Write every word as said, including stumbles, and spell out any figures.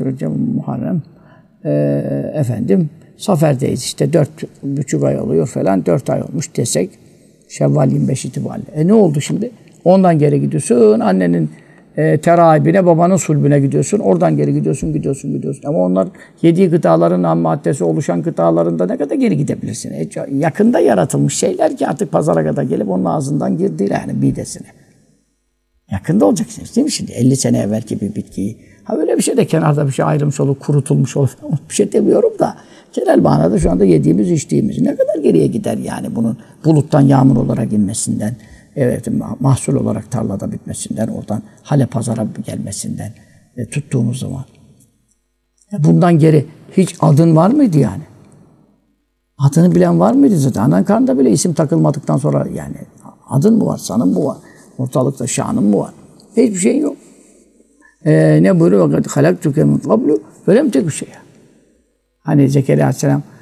Recep, Muharrem, e, efendim Safer'deyiz işte dört buçuk ay oluyor falan, dört ay olmuş desek Şevval yirmi beş itibariyle. E ne oldu şimdi? Ondan geri gidiyorsun, annenin e, terahibine, babanın sulbüne gidiyorsun, oradan geri gidiyorsun, gidiyorsun, gidiyorsun. Ama onlar yediği gıdaların ham maddesi oluşan gıdalarında ne kadar geri gidebilirsin? E, yakında yaratılmış şeyler ki artık pazara kadar gelip onun ağzından girdi yani midesine. Yakında olacaksınız değil mi şimdi? elli sene evvelki bir bitkiyi. Ha böyle bir şey de kenarda bir şey ayrılmış olur, kurutulmuş olur. Bir şey demiyorum da. Genel manada şu anda yediğimiz, içtiğimiz ne kadar geriye gider yani bunun buluttan yağmur olarak inmesinden, evet mahsul olarak tarlada bitmesinden, oradan hale pazara gelmesinden e, tuttuğumuz zaman. Bundan geri hiç adın var mıydı yani? Adını bilen var mıydı zaten? Anan karnında bile isim takılmadıktan sonra yani adın mı var, sanın mı var? Ortalıkta şanın mı var? Hiçbir şey yok. Ee, ne buyuruyor? وَقَدْ خَلَقْتُكَ مِنْ قَبْلُ وَلَمْ تَكُ شَيْئًا. Hani Zekeriya Aleyhisselam